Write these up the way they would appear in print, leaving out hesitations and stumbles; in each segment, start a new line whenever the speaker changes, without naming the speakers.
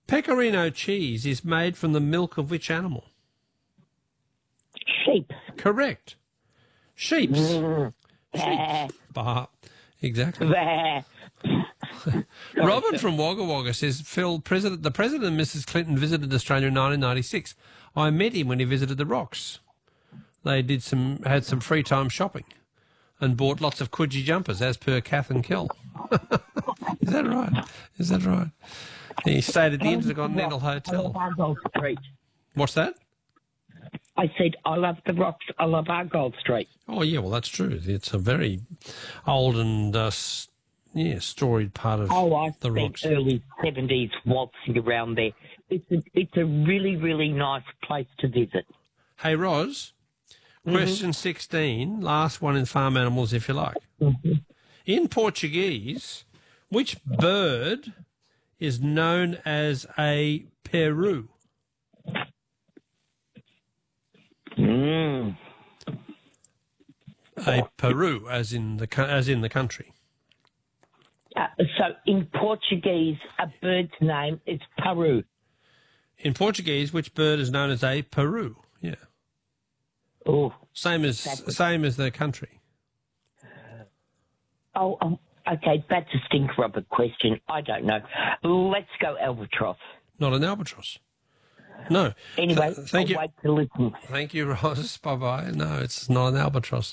Pecorino cheese is made from the milk of which animal?
Sheep.
Correct. Sheeps. Sheeps. Bah. Exactly. Robin from Wagga Wagga says, Phil, the President and Mrs. Clinton visited Australia in 1996. I met him when he visited the Rocks. They had some free time shopping and bought lots of Coogee jumpers, as per Kath and Kel. Is that right? Is that right? He stayed at the Intercontinental Hotel. What's that?
I said, I love the Rocks. I love Argyle Street.
Oh, yeah, well, that's true. It's a very old and, storied part of the Rocks.
Early 70s waltzing around there. It's a really, really nice place to visit.
Hey, Ros, question 16, last one in farm animals, if you like. In Portuguese, which bird is known as a peru? A peru, as in the country.
So in Portuguese, a bird's name is peru.
In Portuguese, which bird is known as a peru? Yeah.
Oh,
same as the country.
Okay, that's a stinker of a question. I don't know. Let's go albatross.
Not an albatross. No.
Anyway,
thank you.
Wait to listen.
Thank you, Ross. Bye-bye. No, it's not an albatross.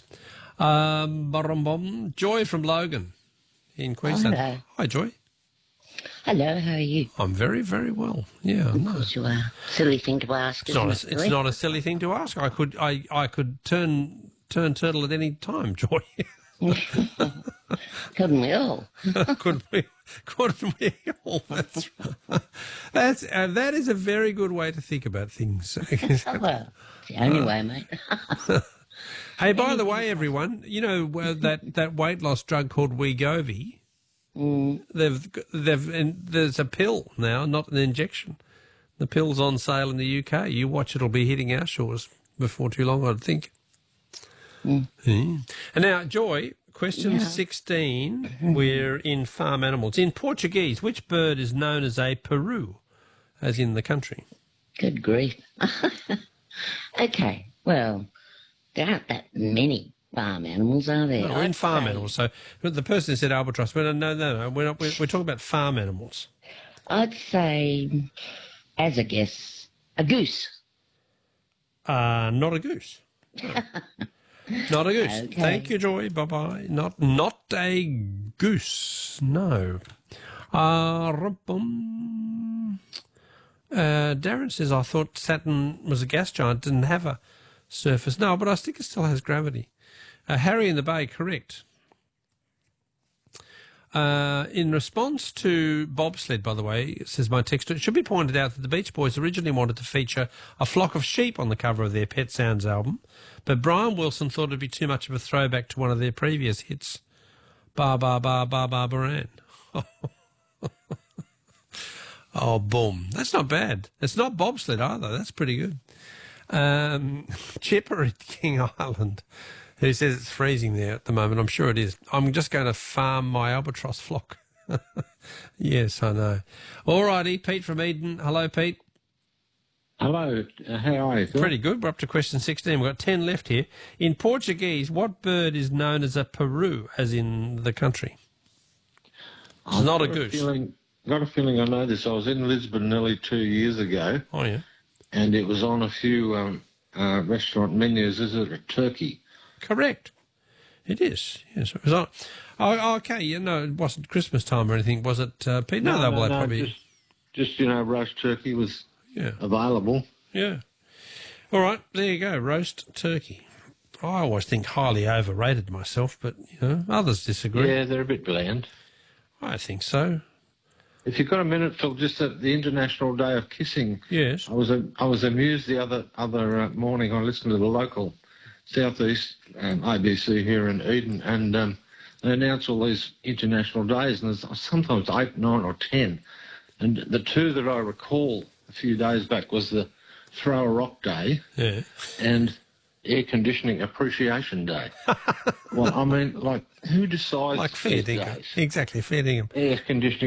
Joy from Logan in Queensland.
Hello.
Hi, Joy.
Hello, how are you?
I'm very, very well. Yeah,
Of course you are. Silly thing to ask, isn't it?
It's not a silly thing to ask. I could turn turtle at any time, Joy.
Couldn't we all?
Couldn't we all? That's right. That is a very good way to think about things.
Oh, well, it's the only way, mate.
Hey, by the way, everyone, you know that weight loss drug called Wegovy. There's a pill now, not an injection. The pill's on sale in the UK. You watch, it'll be hitting our shores before too long, I'd think. And now, Joy, question 16, we're in farm animals. In Portuguese, which bird is known as a peru, as in the country?
Good grief. Okay, well, there aren't that many farm animals, are there?
No, we're in farm animals. So the person who said albatross, no, we're talking about farm animals.
I'd say, as a guess, a goose.
Not a goose. No. Not a goose.
Okay.
Thank you, Joy. Bye-bye. Not a goose. No. Darren says, I thought Saturn was a gas giant, didn't have a surface. No, but I think it still has gravity. Harry in the Bay, correct. In response to bobsled, by the way, says my texter, it should be pointed out that the Beach Boys originally wanted to feature a flock of sheep on the cover of their Pet Sounds album, but Brian Wilson thought it'd be too much of a throwback to one of their previous hits, Ba Ba Ba Ba Ba Baran. Oh, boom. That's not bad. It's not bobsled either. That's pretty good. Chipper at King Island, who says it's freezing there at the moment. I'm sure it is. I'm just going to farm my albatross flock. Yes, I know. All righty, Pete from Eden. Hello, Pete.
Hello, how are you, Phil?
Pretty good. We're up to question 16. We've got 10 left here. In Portuguese, what bird is known as a peru, as in the country? It's not a goose.
Got a feeling I know this. I was in Lisbon nearly 2 years ago.
Oh, yeah.
And it was on a few restaurant menus. Is it a turkey?
Correct. It is. Yes, it was on. Oh, okay. You know, it wasn't Christmas time or anything, was it, Pete? No, probably.
Just roast turkey was available.
Yeah. All right, there you go, roast turkey. I always think highly overrated myself, but, others disagree.
Yeah, they're a bit bland.
I think so.
If you've got a minute, Phil, just at the International Day of Kissing.
Yes.
I was amused the other morning. I listened to the local Southeast ABC here in Eden, and they announce all these international days, and there's sometimes 8, 9 or 10. And the two that I recall a few days back was the Throw a Rock Day and Air Conditioning Appreciation Day. Well, I mean, who decides
like fair dinkum. Exactly, fair dinkum.
Air conditioning